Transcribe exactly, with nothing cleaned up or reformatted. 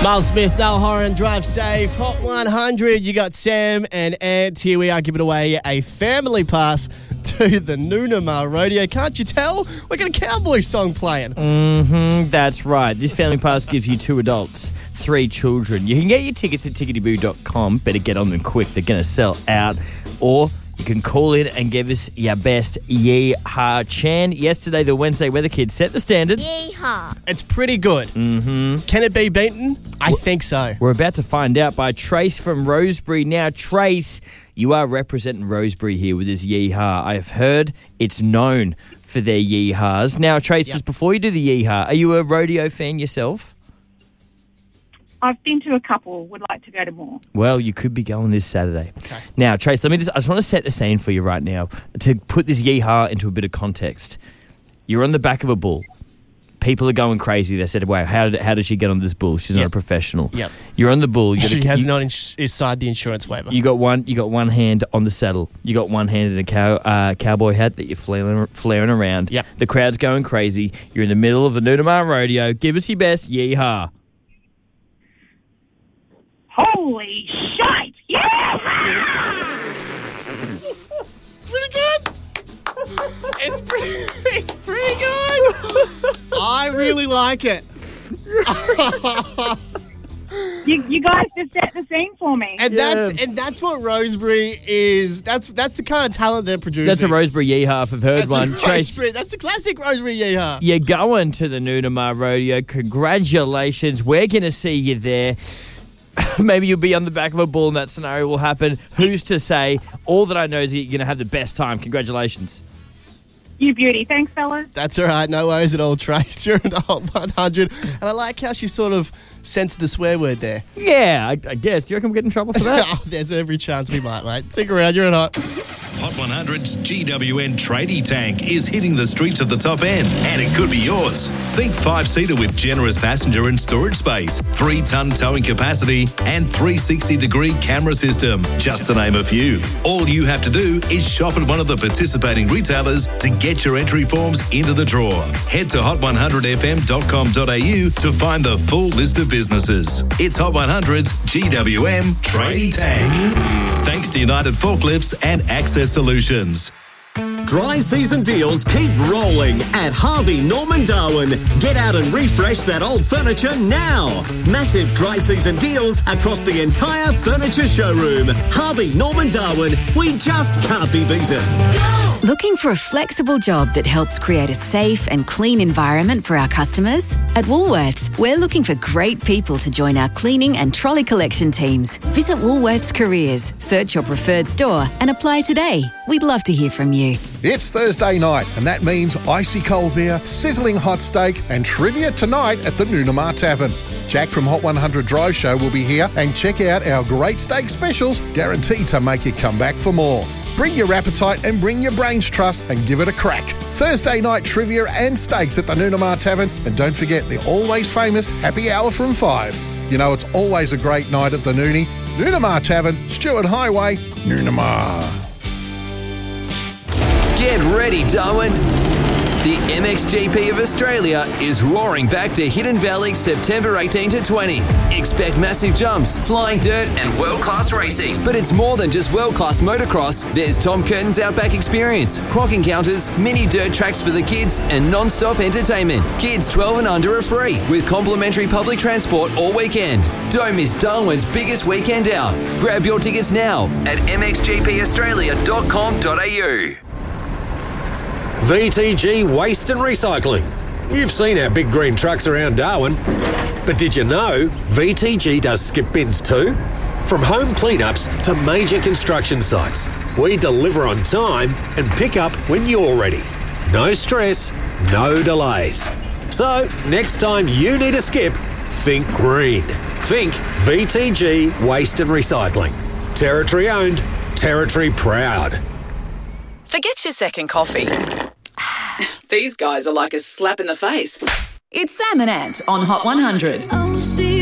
Miles Smith, Noel Horan, Drive Safe, Hot one hundred. You got Sam and Ant. Here we are giving away a family pass to the Noonamar Rodeo. Can't you tell? We got a cowboy song playing. Mm-hmm, that's right. This family pass gives you two adults, three children. You can get your tickets at tickety boo dot com. Better get on them quick. They're going to sell out. Or you can call in and give us your best yee-haw. Chan, yesterday the Wednesday Weather Kids set the standard. Yee-haw. It's pretty good. Mm-hmm. Can it be beaten? I Well, think so. We're about to find out by Trace from Rosebery. Now, Trace, you are representing Rosebery here with this yee-haw. I have heard it's known for their yee-haws. Now, Trace, Yep. just before you do the yee-haw, are you a rodeo fan yourself? I've been to a couple, would like to go to more. Well, you could be going this Saturday. Okay. Now, Trace, let me just, I just want to set the scene for you right now to put this yee-haw into a bit of context. You're on the back of a bull. People are going crazy. They said, wow, how did, how did she get on this bull? She's not Yep. a professional. Yep. You're on the bull. You got She a, has you, not ins- inside the insurance waiver. you got one You got one hand on the saddle. You got one hand in a cow, uh, cowboy hat that you're flailing, flaring around. Yep. The crowd's going crazy. You're in the middle of the Noonamar Rodeo. Give us your best yee-haw. Holy shite! Yeah! Pretty good. It's pretty, it's pretty good. I really like it. You, you guys just set the scene for me. And Yeah. that's and that's what Rosebery is. That's that's the kind of talent they're producing. That's a Rosebery yee-haw if I've heard That's one. a Trace, Rosebery. That's the classic Rosebery yeehaw. you're going to the Noonamar Rodeo. Congratulations. We're going to see you there. Maybe you'll be on the back of a bull and that scenario will happen. Who's to say? All that I know is that you're going to have the best time. Congratulations. You beauty. Thanks, fellas. That's all right. No worries at all, Trace. You're in the Hot one hundred. And I like how she sort of sensed the swear word there. Yeah, I, I guess. Do you reckon we'll get in trouble for that? Oh, there's every chance we might, mate. Stick around. You're in Hot. Hot one hundred's G W N tradie tank is hitting the streets of the top end, and it could be yours. Think five-seater with generous passenger and storage space, three-ton towing capacity, and three sixty degree camera system, just to name a few. All you have to do is shop at one of the participating retailers to get your entry forms into the draw. Head to hot one hundred f m dot com dot a u to find the full list of businesses. It's Hot one hundred's G W M tradie tank. Thanks to United Forklifts and Access Solutions. Dry season deals keep rolling at Harvey Norman Darwin. Get out and refresh that old furniture now. Massive dry season deals across the entire furniture showroom. Harvey Norman Darwin, we just can't be beaten. Looking for a flexible job that helps create a safe and clean environment for our customers? At Woolworths, we're looking for great people to join our cleaning and trolley collection teams. Visit Woolworths Careers, search your preferred store and apply today. We'd love to hear from you. It's Thursday night, and that means icy cold beer, sizzling hot steak, and trivia tonight at the Noonamar Tavern. Jack from Hot one hundred Drive Show will be here, and check out our great steak specials, guaranteed to make you come back for more. Bring your appetite and bring your brains trust and give it a crack. Thursday night trivia and steaks at the Noonamar Tavern, and don't forget the always famous happy hour from five. You know it's always a great night at the Noonie. Noonamar Tavern, Stewart Highway, Noonamar. Get ready, Darwin. The M X G P of Australia is roaring back to Hidden Valley September eighteenth to twentieth. Expect massive jumps, flying dirt and world-class racing. But it's more than just world-class motocross. There's Tom Curtin's Outback Experience, croc encounters, mini dirt tracks for the kids and non-stop entertainment. Kids twelve and under are free with complimentary public transport all weekend. Don't miss Darwin's biggest weekend out. Grab your tickets now at m x g p australia dot com dot a u. V T G Waste and Recycling. You've seen our big green trucks around Darwin, but did you know V T G does skip bins too? From home cleanups to major construction sites, we deliver on time and pick up when you're ready. No stress, no delays. So, next time you need a skip, think green. Think V T G Waste and Recycling. Territory owned, territory proud. Forget your second coffee. These guys are like a slap in the face. It's Sam and Ant on Hot one hundred.